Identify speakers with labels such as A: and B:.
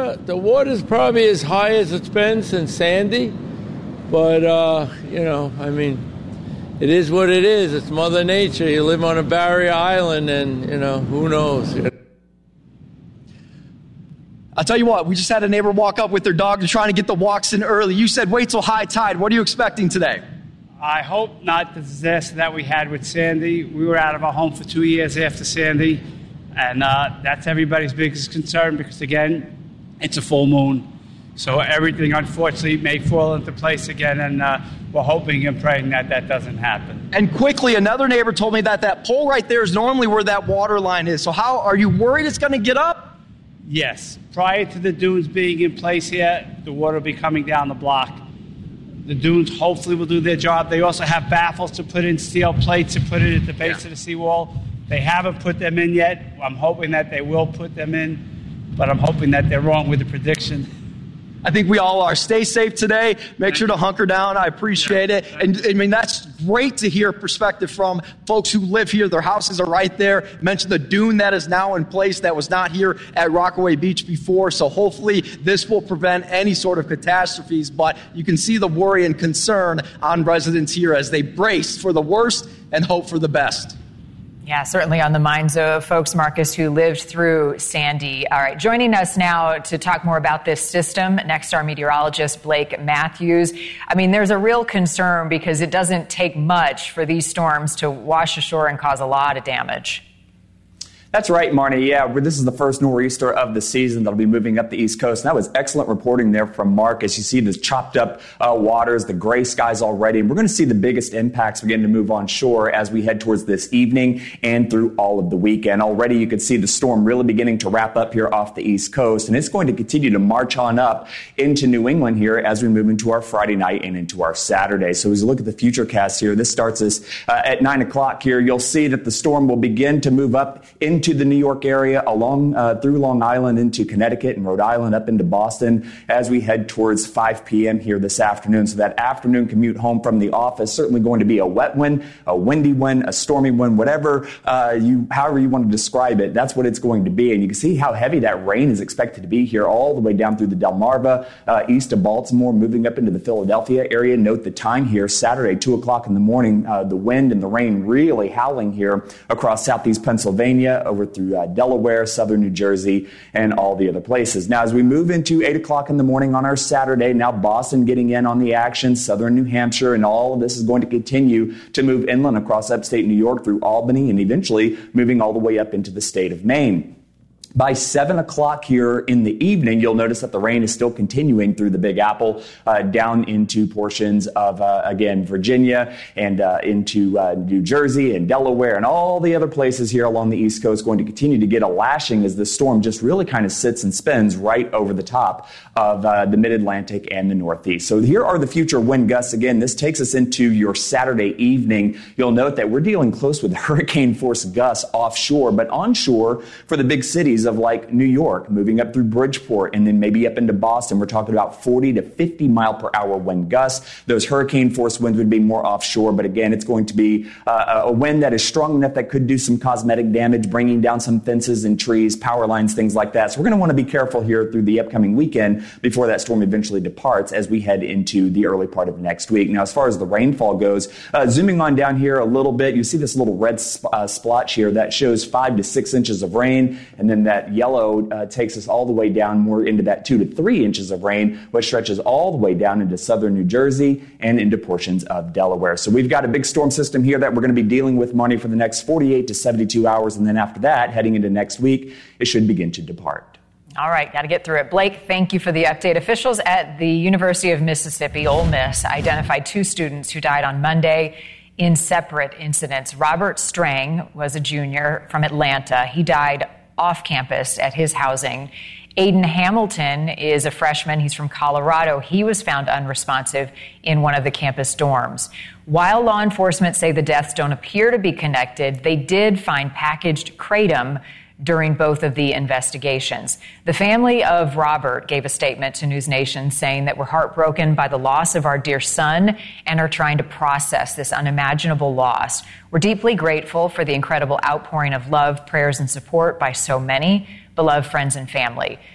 A: The water's probably as high as it's been since Sandy, but it is what it is. It's Mother Nature. You live on a barrier island, and who knows.
B: I'll tell you what, we just had a neighbor walk up with their dog. They're trying to get the walks in early. You said wait till high tide. What are you expecting today?
C: I hope not the disaster that we had with Sandy. We were out of our home for 2 years after Sandy, and that's everybody's biggest concern because, again, it's a full moon. So everything, unfortunately, may fall into place again, and we're hoping and praying that that doesn't happen.
B: And quickly, another neighbor told me that pole right there is normally where that water line is. So how are you worried it's going to get up?
C: Yes. Prior to the dunes being in place here, the water will be coming down the block. The dunes hopefully will do their job. They also have baffles to put in, steel plates to put it at the base of the seawall. They haven't put them in yet. I'm hoping that they will put them in, but I'm hoping that they're wrong with the prediction.
B: I think we all are. Stay safe today. Make sure to hunker down. I appreciate it. And that's great to hear perspective from folks who live here. Their houses are right there. You mentioned the dune that is now in place that was not here at Rockaway Beach before. So hopefully this will prevent any sort of catastrophes. But you can see the worry and concern on residents here as they brace for the worst and hope for the best.
D: Yeah, certainly on the minds of folks, Marcus, who lived through Sandy. All right, joining us now to talk more about this system, next our meteorologist, Blake Matthews. I mean, there's a real concern because it doesn't take much for these storms to wash ashore and cause a lot of damage.
E: That's right, Marnie. Yeah, this is the first nor'easter of the season that'll be moving up the East Coast. And that was excellent reporting there from Mark. As you see this chopped up waters, the gray skies already. And we're going to see the biggest impacts begin to move on shore as we head towards this evening and through all of the weekend. Already you can see the storm really beginning to wrap up here off the East Coast. And it's going to continue to march on up into New England here as we move into our Friday night and into our Saturday. So as you look at the future cast here, this starts us at 9 o'clock here. You'll see that the storm will begin to move up into the New York area, along through Long Island into Connecticut and Rhode Island, up into Boston as we head towards 5 p.m. here this afternoon. So that afternoon commute home from the office, certainly going to be a wet one, a windy one, a stormy one, whatever however you want to describe it, that's what it's going to be. And you can see how heavy that rain is expected to be here all the way down through the Delmarva, east of Baltimore, moving up into the Philadelphia area. Note the time here, Saturday, 2 o'clock in the morning, the wind and the rain really howling here across southeast Pennsylvania, over through Delaware, southern New Jersey, and all the other places. Now, as we move into 8 o'clock in the morning on our Saturday, now Boston getting in on the action, southern New Hampshire, and all of this is going to continue to move inland across upstate New York through Albany and eventually moving all the way up into the state of Maine. By 7 o'clock here in the evening, you'll notice that the rain is still continuing through the Big Apple down into portions of, again, Virginia and into New Jersey and Delaware and all the other places here along the East Coast, going to continue to get a lashing as the storm just really kind of sits and spins right over the top of the Mid-Atlantic and the Northeast. So here are the future wind gusts. Again, this takes us into your Saturday evening. You'll note that we're dealing close with hurricane force gusts offshore, but onshore for the big cities of like New York, moving up through Bridgeport and then maybe up into Boston, we're talking about 40 to 50 mile per hour wind gusts. Those hurricane force winds would be more offshore, but again, it's going to be a wind that is strong enough that could do some cosmetic damage, bringing down some fences and trees, power lines, things like that. So we're going to want to be careful here through the upcoming weekend before that storm eventually departs as we head into the early part of next week. Now, as far as the rainfall goes, zooming on down here a little bit, you see this little red splotch here that shows 5 to 6 inches of rain, and then that yellow takes us all the way down more into that 2 to 3 inches of rain, which stretches all the way down into southern New Jersey and into portions of Delaware. So we've got a big storm system here that we're going to be dealing with, Money, for the next 48 to 72 hours. And then after that, heading into next week, it should begin to depart.
D: All right, got to get through it. Blake, thank you for the update. Officials at the University of Mississippi, Ole Miss, identified 2 students who died on Monday in separate incidents. Robert Strang was a junior from Atlanta. He died off campus at his housing. Aiden Hamilton is a freshman. He's from Colorado. He was found unresponsive in one of the campus dorms. While law enforcement say the deaths don't appear to be connected, they did find packaged kratom during both of the investigations. The family of Robert gave a statement to News Nation saying that we're heartbroken by the loss of our dear son and are trying to process this unimaginable loss. We're deeply grateful for the incredible outpouring of love, prayers, and support by so many beloved friends and family.